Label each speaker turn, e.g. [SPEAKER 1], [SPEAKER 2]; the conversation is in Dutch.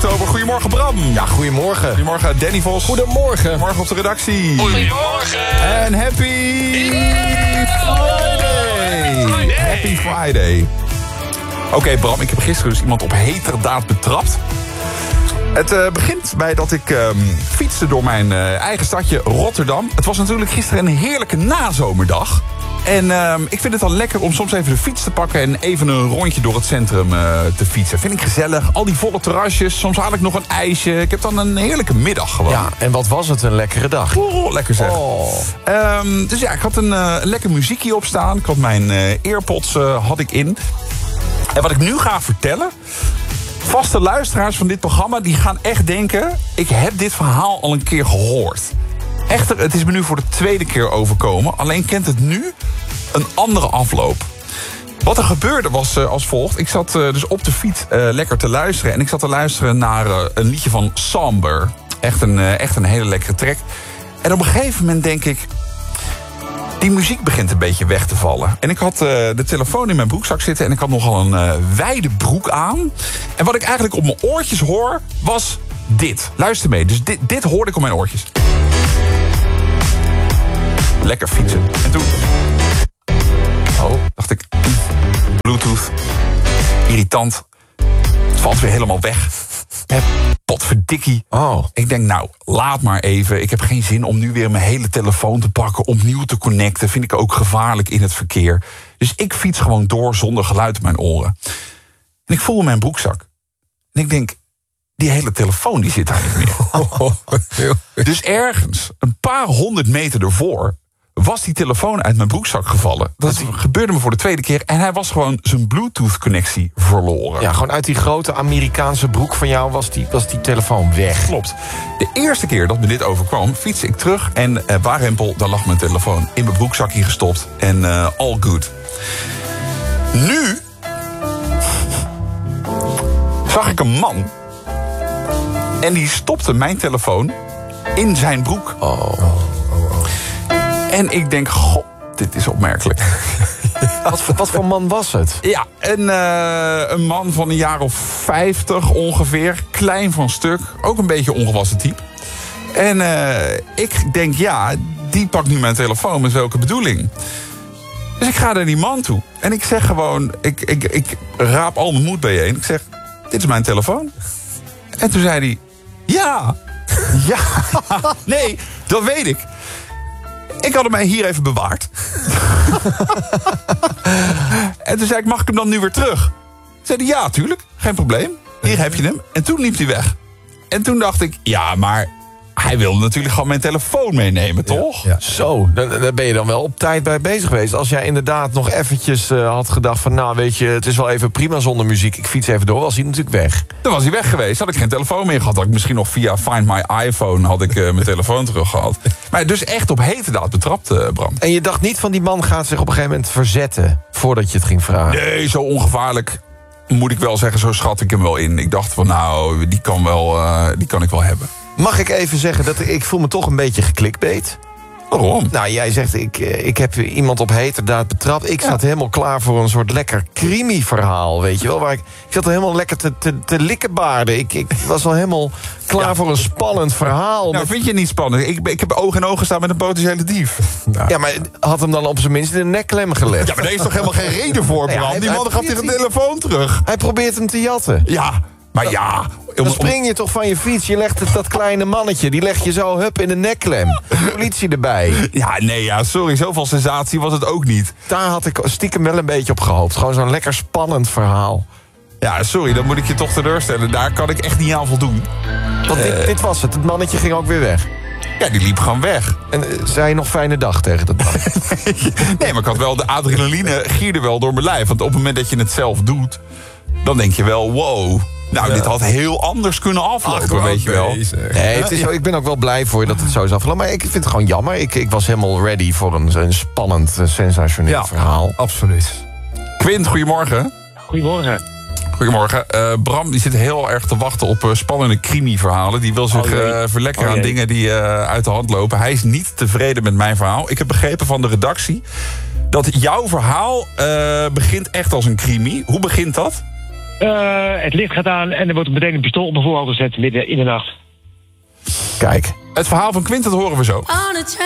[SPEAKER 1] oktober. Goedemorgen Bram.
[SPEAKER 2] Ja, goedemorgen.
[SPEAKER 1] Goedemorgen Danny Vos.
[SPEAKER 2] Goedemorgen.
[SPEAKER 1] Morgen op de redactie.
[SPEAKER 3] Goedemorgen.
[SPEAKER 1] En happy Friday. Happy Friday. Oké, Bram, ik heb gisteren dus iemand op heterdaad betrapt. Het begint bij dat ik fietste door mijn eigen stadje Rotterdam. Het was natuurlijk gisteren een heerlijke nazomerdag. En ik vind het dan lekker om soms even de fiets te pakken en even een rondje door het centrum te fietsen. Vind ik gezellig. Al die volle terrasjes. Soms haal ik nog een ijsje. Ik heb dan een heerlijke middag gewoon.
[SPEAKER 2] Ja, en wat was het een lekkere dag.
[SPEAKER 1] Oh, lekker zeg.
[SPEAKER 2] Oh.
[SPEAKER 1] Dus ja, ik had een lekker muziekje op staan. Ik had mijn Airpods had ik in. En wat ik nu ga vertellen... Vaste luisteraars van dit programma die gaan echt denken... ik heb dit verhaal al een keer gehoord. Echter, het is me nu voor de tweede keer overkomen. Alleen kent het nu een andere afloop. Wat er gebeurde was als volgt. Ik zat dus op de fiets lekker te luisteren. En ik zat te luisteren naar een liedje van Somber. Echt een hele lekkere track. En op een gegeven moment denk ik... die muziek begint een beetje weg te vallen. En ik had de telefoon in mijn broekzak zitten... en ik had nogal een wijde broek aan. En wat ik eigenlijk op mijn oortjes hoor, was dit. Luister mee, dus dit hoorde ik op mijn oortjes. Lekker fietsen. En toen... dacht ik... Bluetooth. Irritant. Het valt weer helemaal weg. Potverdikkie.
[SPEAKER 2] Oh.
[SPEAKER 1] Ik denk, nou, laat maar even. Ik heb geen zin om nu weer mijn hele telefoon te pakken... opnieuw te connecten. Vind ik ook gevaarlijk in het verkeer. Dus ik fiets gewoon door zonder geluid in mijn oren. En ik voel mijn broekzak. En ik denk, die hele telefoon die zit daar niet meer. Dus ergens, een paar 100 meter ervoor... was die telefoon uit mijn broekzak gevallen. Dat gebeurde me voor de tweede keer. En hij was gewoon zijn Bluetooth-connectie verloren.
[SPEAKER 2] Ja, gewoon uit die grote Amerikaanse broek van jou was die telefoon weg.
[SPEAKER 1] Klopt. De eerste keer dat me dit overkwam, fietste ik terug... en waarempel, daar lag mijn telefoon in mijn broekzakje gestopt. En all good. Nu zag ik een man... en die stopte mijn telefoon in zijn broek. En ik denk, goh, dit is opmerkelijk.
[SPEAKER 2] Wat voor man was het?
[SPEAKER 1] Ja, een man van een jaar of 50 ongeveer. Klein van stuk. Ook een beetje ongewassen type. En ik denk, ja, die pakt nu mijn telefoon met welke bedoeling. Dus ik ga naar die man toe. En ik zeg gewoon, ik raap al mijn moed bijeen. Ik zeg, dit is mijn telefoon. En toen zei hij, ja. Ja, nee, dat weet ik. Ik had hem hier even bewaard. En toen zei ik, mag ik hem dan nu weer terug? Zei hij, ja, tuurlijk, geen probleem. Hier heb je hem. En toen liep hij weg. En toen dacht ik, ja, maar hij wilde natuurlijk gewoon mijn telefoon meenemen, toch?
[SPEAKER 2] Ja. Zo, daar ben je dan wel op tijd bij bezig geweest. Als jij inderdaad nog eventjes had gedacht van... nou, weet je, het is wel even prima zonder muziek. Ik fiets even door, was hij natuurlijk weg.
[SPEAKER 1] Dan was hij weg geweest. Had ik geen telefoon meer gehad. Had ik misschien nog via Find My iPhone had ik mijn telefoon terug gehad. Maar dus echt op heterdaad betrapt, Bram.
[SPEAKER 2] En je dacht niet van die man gaat zich op een gegeven moment verzetten... voordat je het ging vragen?
[SPEAKER 1] Nee, zo ongevaarlijk moet ik wel zeggen. Zo schat ik hem wel in. Ik dacht van, nou, die kan ik wel hebben.
[SPEAKER 2] Mag ik even zeggen dat ik voel me toch een beetje geklikbeet?
[SPEAKER 1] Waarom?
[SPEAKER 2] Nou, jij zegt, ik heb iemand op heterdaad betrapt. Ik zat helemaal klaar voor een soort lekker crimi-verhaal, weet je wel. Waar ik zat er helemaal lekker te likkenbaarden. Ik was al helemaal klaar voor een spannend verhaal.
[SPEAKER 1] Nou, vind je het niet spannend? Ik heb oog in oog gestaan met een potentiële dief. Nou.
[SPEAKER 2] Ja, maar had hem dan op zijn minst in de nekklem gelegd.
[SPEAKER 1] Ja, maar daar is toch helemaal geen reden voor, Bram?
[SPEAKER 2] Ja,
[SPEAKER 1] die man gaf tegen de telefoon terug.
[SPEAKER 2] Hij probeert hem te jatten.
[SPEAKER 1] Ja, maar ja...
[SPEAKER 2] Dan spring je toch van je fiets, je legt dat kleine mannetje... die leg je zo in de nekklem. Politie erbij.
[SPEAKER 1] Ja, nee, ja, sorry, zoveel sensatie was het ook niet.
[SPEAKER 2] Daar had ik stiekem wel een beetje op gehoopt. Gewoon zo'n lekker spannend verhaal.
[SPEAKER 1] Ja, sorry, dan moet ik je toch teleurstellen. Daar kan ik echt niet aan voldoen.
[SPEAKER 2] Want dit was het. Het mannetje ging ook weer weg.
[SPEAKER 1] Ja, die liep gewoon weg.
[SPEAKER 2] En zei je nog fijne dag tegen dat mannetje?
[SPEAKER 1] Nee, maar ik had wel de adrenaline gierde wel door mijn lijf. Want op het moment dat je het zelf doet... dan denk je wel, wow... Nou, dit had heel anders kunnen aflopen, weet je wel.
[SPEAKER 2] Nee, het is zo, ik ben ook wel blij voor je dat het zo is afgelopen. Maar ik vind het gewoon jammer. Ik was helemaal ready voor een spannend, sensationeel verhaal.
[SPEAKER 4] Absoluut.
[SPEAKER 1] Quint, goedemorgen.
[SPEAKER 3] Goedemorgen.
[SPEAKER 1] Goedemorgen. Bram die zit heel erg te wachten op spannende crimi-verhalen. Die wil zich verlekkeren aan dingen die uit de hand lopen. Hij is niet tevreden met mijn verhaal. Ik heb begrepen van de redactie dat jouw verhaal begint echt als een crimi. Hoe begint dat?
[SPEAKER 3] Het licht gaat aan en er wordt meteen een pistool op mijn voorhoofd gezet midden in de nacht.
[SPEAKER 1] Kijk, het verhaal van Quint, dat horen we zo.